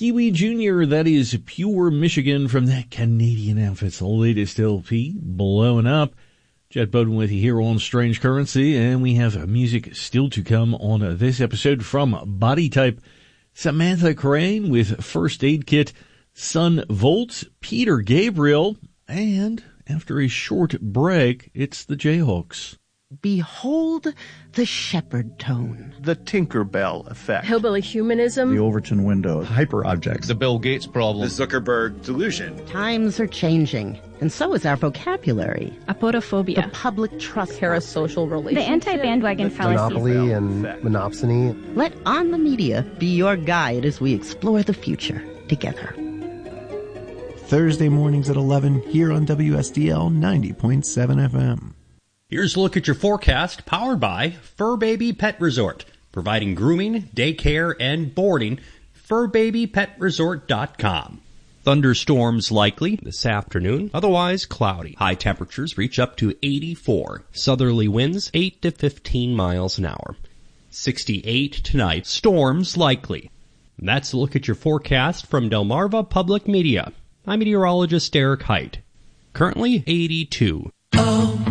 Pee-wee Jr., that is Pure Michigan from that Canadian outfit's latest LP, Blowing Up. Jet Bowden with you here on Strange Currency, and we have music still to come on this episode from Body Type. Samantha Crane with First Aid Kit, Son Volt, Peter Gabriel, and after a short break, it's the Jayhawks. Behold the shepherd tone. The Tinkerbell effect. Hillbilly humanism. The Overton window. Hyperobjects. The Bill Gates problem. The Zuckerberg delusion. Times are changing, and so is our vocabulary. Apodophobia. The public trust. Parasocial relationship. The anti-bandwagon fallacy. Monopoly and monopsony. Let On the Media be your guide as we explore the future together. Thursday mornings at 11 here on WSDL 90.7 FM. Here's a look at your forecast, powered by Fur Baby Pet Resort, providing grooming, daycare, and boarding. FurBabyPetResort.com. Thunderstorms likely this afternoon, otherwise cloudy. High temperatures reach up to 84. Southerly winds 8 to 15 miles an hour. 68 tonight, storms likely. And that's a look at your forecast from Delmarva Public Media. I'm meteorologist Derek Height. Currently 82. Oh.